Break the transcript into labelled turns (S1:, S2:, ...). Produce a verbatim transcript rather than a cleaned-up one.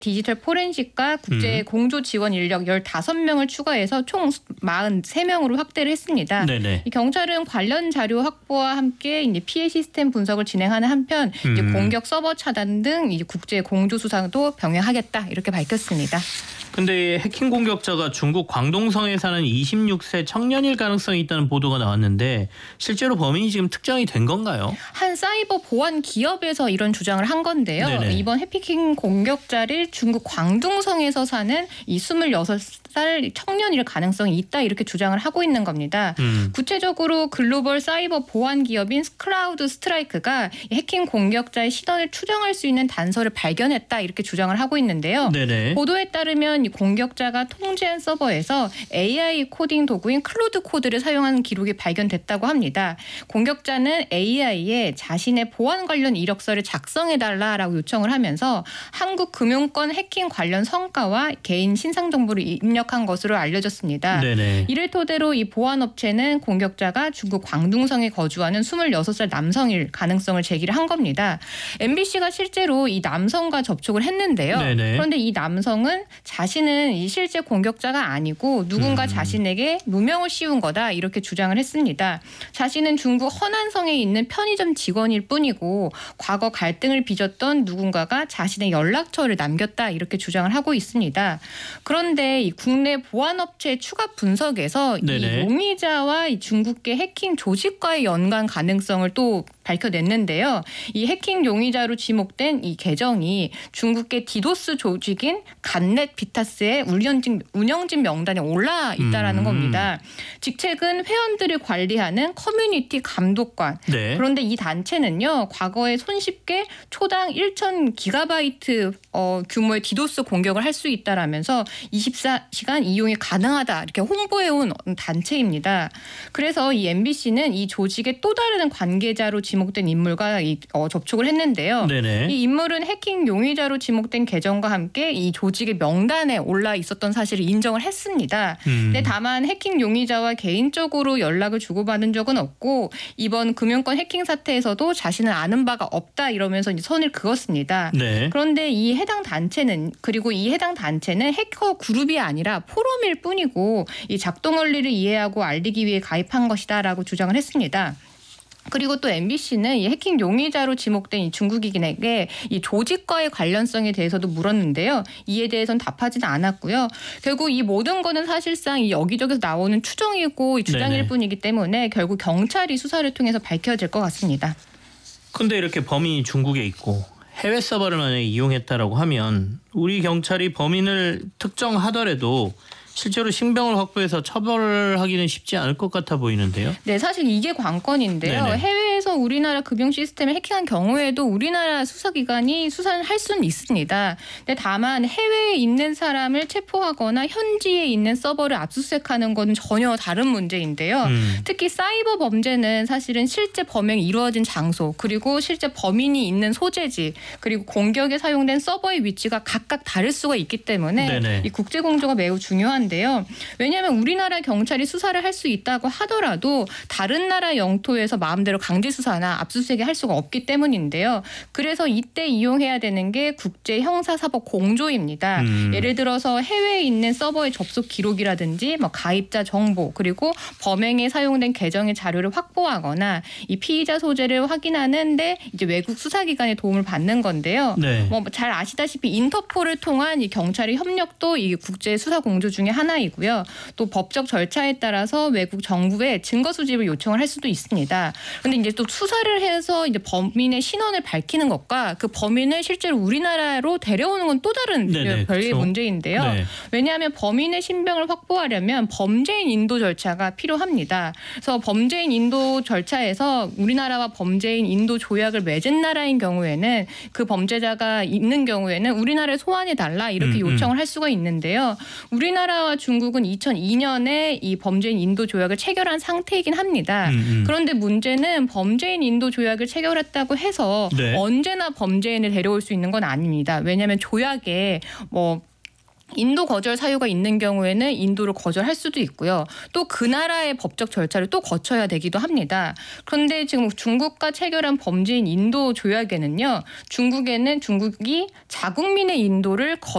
S1: 디지털 포렌식과 국제
S2: 음.
S1: 공조 지원 인력 열다섯 명을 추가해서 총 사십삼 명으로 확대를 했습니다.
S2: 네네.
S1: 이 경찰은 관련 자료 확보와 함께 이제 피해 시스템 분석을 진행하는 한편
S2: 음.
S1: 이제 공격 서버 차단 등 이제 국제 공조 수사도 병행하겠다 이렇게 밝혔습니다.
S2: 근데 해킹 공격자가 중국 광동성에 사는 이십육 세 청년일 가능성이 있다는 보도가 나왔는데 실제로 범인이 지금 특정이 된 건가요?
S1: 한 사이버 보안 기업에서 이런 주장을 한 건데요.
S2: 네네.
S1: 이번 해킹 공격자를 중국 광둥성에서 사는 이 스물여섯 살 청년일 가능성이 있다 이렇게 주장을 하고 있는 겁니다.
S2: 음.
S1: 구체적으로 글로벌 사이버 보안 기업인 클라우드 스트라이크가 해킹 공격자의 신원을 추정할 수 있는 단서를 발견했다 이렇게 주장을 하고 있는데요.
S2: 네네.
S1: 보도에 따르면 이 공격자가 통제한 서버에서 에이아이 코딩 도구인 클로드 코드를 사용하는 기록이 발견됐다고 합니다. 공격자는 에이아이에 자신의 보안 관련 이력서를 작성해달라라고 요청을 하면서 한국 금융권 해킹 관련 성과와 개인 신상 정보를 입력한 것으로 알려졌습니다.
S2: 네네.
S1: 이를 토대로 이 보안업체는 공격자가 중국 광둥성에 거주하는 스물여섯 살 남성일 가능성을 제기를 한 겁니다. 엠비씨가 실제로 이 남성과 접촉을 했는데요.
S2: 네네.
S1: 그런데 이 남성은 자신은 이 실제 공격자가 아니고 누군가
S2: 음.
S1: 자신에게 누명을 씌운 거다 이렇게 주장을 했습니다. 자신은 중국 허난성에 있는 편의점 직원일 뿐이고 과거 갈등을 빚었던 누군가가 자신의 연락처를 남겼다 이렇게 주장을 하고 있습니다. 그런데 이 국내 보안업체 추가 분석에서
S2: 네네.
S1: 이 용의자와 이 중국계 해킹 조직과의 연관 가능성을 또 밝혀냈는데요. 이 해킹 용의자로 지목된 이 계정이 중국계 디도스 조직인 갓넷 비타스의 운영진, 운영진 명단에 올라 있다라는
S2: 음.
S1: 겁니다. 직책은 회원들을 관리하는 커뮤니티 감독관.
S2: 네.
S1: 그런데 이 단체는요. 과거에 손쉽게 초당 천 기가바이트 어, 규모의 디도스 공격을 할 수 있다라면서 이십사 시간 이용이 가능하다 이렇게 홍보해온 단체입니다. 그래서 이 엠비씨는 이 조직의 또 다른 관계자로 지목된 인물과 이, 어, 접촉을 했는데요.
S2: 네네.
S1: 이 인물은 해킹 용의자로 지목된 계정과 함께 이 조직의 명단에 올라 있었던 사실을 인정을 했습니다.
S2: 음.
S1: 근데 다만 해킹 용의자와 개인적으로 연락을 주고받은 적은 없고 이번 금융권 해킹 사태에서도 자신은 아는 바가 없다 이러면서 이제 선을 그었습니다.
S2: 네.
S1: 그런데 이 해당 단체는 그리고 이 해당 단체는 해커 그룹이 아니라 포럼일 뿐이고 이 작동 원리를 이해하고 알리기 위해 가입한 것이다라고 주장을 했습니다. 그리고 또 엠비씨는 이 해킹 용의자로 지목된 이 중국인에게 이 조직과의 관련성에 대해서도 물었는데요. 이에 대해서는 답하지는 않았고요. 결국 이 모든 거는 사실상 이 여기저기서 나오는 추정이고 이 주장일
S2: 네네.
S1: 뿐이기 때문에 결국 경찰이 수사를 통해서 밝혀질 것 같습니다.
S2: 근데 이렇게 범인이 중국에 있고 해외 서버를 만약에 이용했다라고 하면 우리 경찰이 범인을 특정하더라도 실제로 신병을 확보해서 처벌하기는 쉽지 않을 것 같아 보이는데요.
S1: 네, 사실 이게 관건인데요.
S2: 네네.
S1: 해외에서 우리나라 금융 시스템을 해킹한 경우에도 우리나라 수사기관이 수사를 할 수는 있습니다. 근데 다만 해외에 있는 사람을 체포하거나 현지에 있는 서버를 압수수색하는 건 전혀 다른 문제인데요.
S2: 음.
S1: 특히 사이버 범죄는 사실은 실제 범행이 이루어진 장소 그리고 실제 범인이 있는 소재지 그리고 공격에 사용된 서버의 위치가 각각 다를 수가 있기 때문에
S2: 네네.
S1: 이 국제공조가 매우 중요한 데요. 왜냐하면 우리나라 경찰이 수사를 할 수 있다고 하더라도 다른 나라 영토에서 마음대로 강제 수사나 압수수색이 할 수가 없기 때문인데요. 그래서 이때 이용해야 되는 게 국제 형사사법 공조입니다.
S2: 음.
S1: 예를 들어서 해외에 있는 서버의 접속 기록이라든지 뭐 가입자 정보 그리고 범행에 사용된 계정의 자료를 확보하거나 이 피의자 소재를 확인하는데 이제 외국 수사기관의 도움을 받는 건데요.
S2: 네.
S1: 뭐 잘 아시다시피 인터폴을 통한 이 경찰의 협력도 이 국제 수사 공조 중에 하나이고요. 또 법적 절차에 따라서 외국 정부에 증거 수집을 요청을 할 수도 있습니다. 그런데 이제 또 수사를 해서 이제 범인의 신원을 밝히는 것과 그 범인을 실제로 우리나라로 데려오는 건 또 다른
S2: 네네,
S1: 별개의
S2: 그렇죠.
S1: 문제인데요.
S2: 네.
S1: 왜냐하면 범인의 신병을 확보하려면 범죄인 인도 절차가 필요합니다. 그래서 범죄인 인도 절차에서 우리나라와 범죄인 인도 조약을 맺은 나라인 경우에는 그 범죄자가 있는 경우에는 우리나라에 소환해달라 이렇게
S2: 음,
S1: 요청을
S2: 음.
S1: 할 수가 있는데요. 우리나라와 중국은 이천이 년에 이 범죄인 인도 조약을 체결한 상태이긴 합니다.
S2: 음, 음.
S1: 그런데 문제는 범죄인 인도 조약을 체결했다고 해서
S2: 네.
S1: 언제나 범죄인을 데려올 수 있는 건 아닙니다. 왜냐하면 조약에 뭐 인도 거절 사유가 있는 경우에는 인도를 거절할 수도 있고요. 또 그 나라의 법적 절차를 또 거쳐야 되기도 합니다. 그런데 지금 중국과 체결한 범죄인 인도 조약에는요. 중국에는 중국이 자국민의 인도를 거